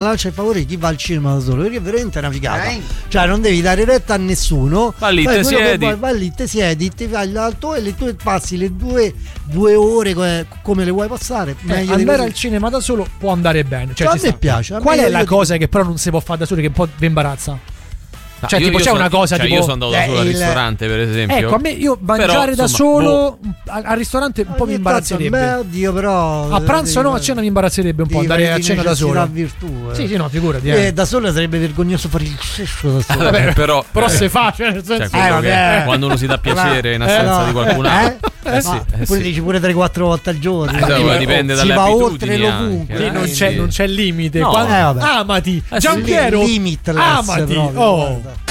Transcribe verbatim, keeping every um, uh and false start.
faccia il favore di chi va al cinema da solo, perché è veramente una figata. Eh? Cioè non devi dare retta a nessuno. Va lì, te siedi. Vai, vai lì, te siedi, ti fai l'alto e le tue passi le due, due ore come, come le vuoi passare. Eh, andare al cinema da solo può andare bene. Cioè, a ci me sta. piace. A Qual me è la io cosa dico... che però non si può fare da solo, che un po' vi imbarazza? No, cioè, io, tipo, io c'è sono, una cosa cioè, tipo. io sono andato da eh, solo al il... ristorante, per esempio. Ecco, a me io mangiare però, da insomma, solo boh. al, al ristorante un po' mi Ogni imbarazzerebbe. tanto, oddio, però. A pranzo no, a cena mi imbarazzerebbe un po' andare a cena da solo. Virtù, eh. Sì, sì, no, figurati. Eh, Eh. da solo sarebbe vergognoso fare il sesso da solo. Vabbè, però Però eh, se fa, cioè, nel senso. cioè, Eh, vabbè. che, quando uno si dà piacere in assenza Eh, no. di qualcun altro. Eh? Eh sì, Ma eh pure sì. dici pure tre quattro volte al giorno. Eh, insomma, dipende si dalle va abitudini oltre anche, l'ovunque. Lì eh. non c'è, non c'è limite. No. Quando- Eh, vabbè. amati, Eh, sì, Giampiero, limitless amati. proprio, Oh. guarda.